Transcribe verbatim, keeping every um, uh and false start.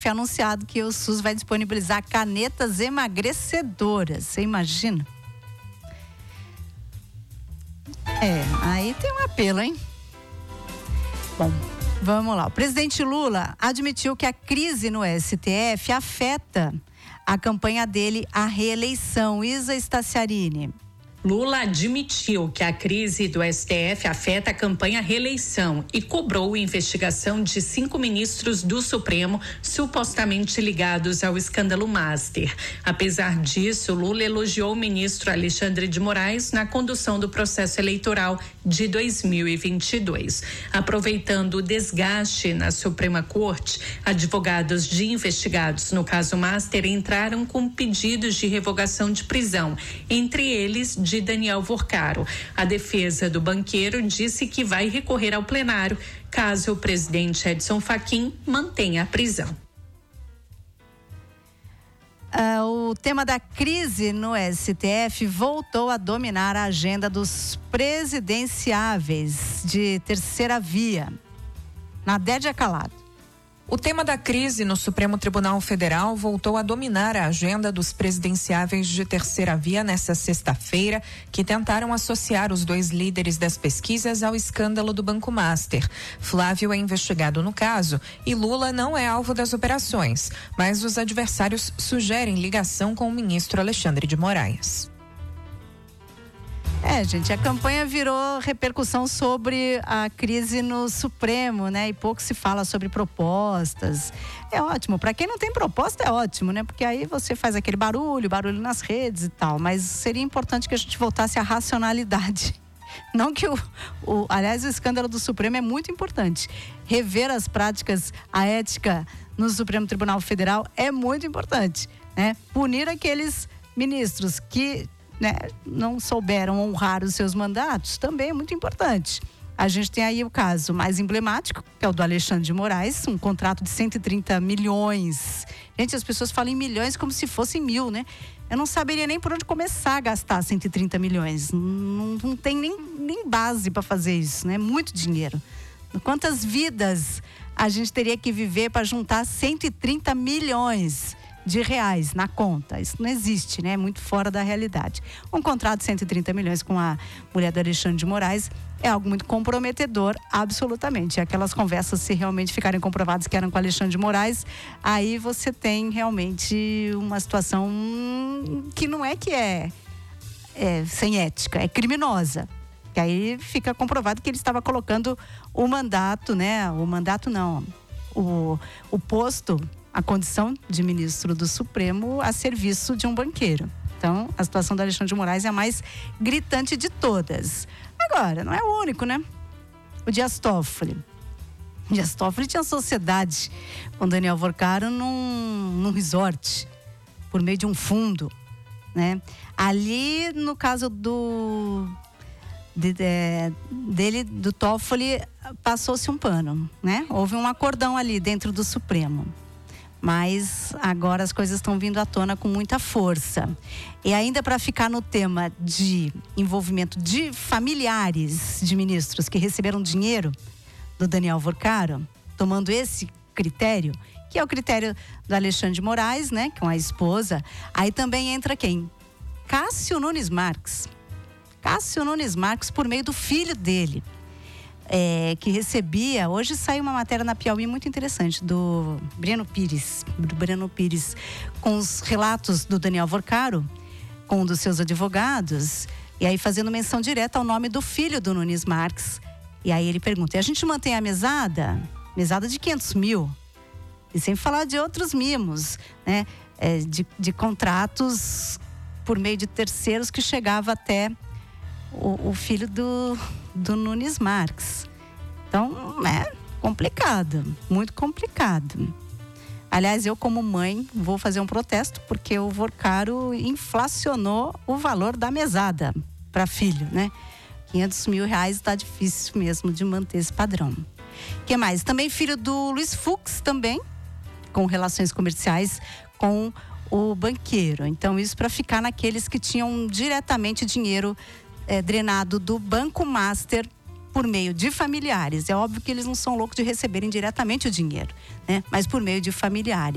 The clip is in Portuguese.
Foi anunciado que o SUS vai disponibilizar canetas emagrecedoras. Você imagina? É, aí tem um apelo, hein? Bom, vamos lá. O presidente Lula admitiu que a crise no S T F afeta a campanha dele à reeleição. Isa Staciarini. Lula admitiu que a crise do S T F afeta a campanha à reeleição e cobrou investigação de cinco ministros do Supremo supostamente ligados ao escândalo Master. Apesar disso, Lula elogiou o ministro Alexandre de Moraes na condução do processo eleitoral de dois mil e vinte e dois. Aproveitando o desgaste na Suprema Corte, advogados de investigados no caso Master entraram com pedidos de revogação de prisão, entre eles de Daniel Vorcaro. A defesa do banqueiro disse que vai recorrer ao plenário caso o presidente Edson Fachin mantenha a prisão. Uh, o tema da crise no S T F voltou a dominar a agenda dos presidenciáveis de terceira via. Nadédia Calado. O tema da crise no Supremo Tribunal Federal voltou a dominar a agenda dos presidenciáveis de terceira via nesta sexta-feira, que tentaram associar os dois líderes das pesquisas ao escândalo do Banco Master. Flávio é investigado no caso e Lula não é alvo das operações, mas os adversários sugerem ligação com o ministro Alexandre de Moraes. É, gente, a campanha virou repercussão sobre a crise no Supremo, né? E pouco se fala sobre propostas. É ótimo, para quem não tem proposta é ótimo, né? Porque aí você faz aquele barulho, barulho nas redes e tal. Mas seria importante que a gente voltasse à racionalidade. Não que o, o... Aliás, o escândalo do Supremo é muito importante. Rever as práticas, a ética no Supremo Tribunal Federal é muito importante, né? Punir aqueles ministros que... né, não souberam honrar os seus mandatos, também é muito importante. A gente tem aí o caso mais emblemático, que é o do Alexandre de Moraes, um contrato de cento e trinta milhões. Gente, as pessoas falam em milhões como se fossem mil, né? Eu não saberia nem por onde começar a gastar cento e trinta milhões. Não, não tem nem, nem base para fazer isso, né? Muito dinheiro. Quantas vidas a gente teria que viver para juntar cento e trinta milhões de reais na conta? Isso não existe, né? É muito fora da realidade. Um contrato de cento e trinta milhões com a mulher do Alexandre de Moraes é algo muito comprometedor, absolutamente. Aquelas conversas, se realmente ficarem comprovadas que eram com o Alexandre de Moraes, aí você tem realmente uma situação que não é que é, é sem ética, é criminosa. Que aí fica comprovado que ele estava colocando o mandato, né? O mandato não, o, o posto, a condição de ministro do Supremo a serviço de um banqueiro. Então, a situação do Alexandre de Moraes é a mais gritante de todas. Agora, não é o único, né? O Dias Toffoli. O Dias Toffoli tinha sociedade com Daniel Vorcaro num, num resort, por meio de um fundo, né? Ali, no caso do... De, de, dele, do Toffoli, passou-se um pano, né? Houve um acordão ali dentro do Supremo. Mas agora as coisas estão vindo à tona com muita força. E ainda para ficar no tema de envolvimento de familiares de ministros que receberam dinheiro do Daniel Vorcaro, tomando esse critério, que é o critério do Alexandre de Moraes, né, com a esposa, aí também entra quem? Cássio Nunes Marques. Cássio Nunes Marques, por meio do filho dele. É, que recebia, hoje saiu uma matéria na Piauí muito interessante do Breno Pires, do Breno Pires, com os relatos do Daniel Vorcaro, com um dos seus advogados, e aí fazendo menção direta ao nome do filho do Nunes Marques. E aí ele pergunta: e a gente mantém a mesada? Mesada de quinhentos mil. E sem falar de outros mimos, né? É, de, de contratos por meio de terceiros que chegava até o, o filho do, do Nunes Marques. Então, é complicado, muito complicado. Aliás, eu como mãe vou fazer um protesto porque o Vorcaro inflacionou o valor da mesada para filho, né? quinhentos mil reais está difícil mesmo de manter esse padrão. O que mais? Também filho do Luiz Fux também, com relações comerciais com o banqueiro. Então, isso para ficar naqueles que tinham diretamente dinheiro é, drenado do Banco Master por meio de familiares. É óbvio que eles não são loucos de receberem diretamente o dinheiro, né? Mas por meio de familiares.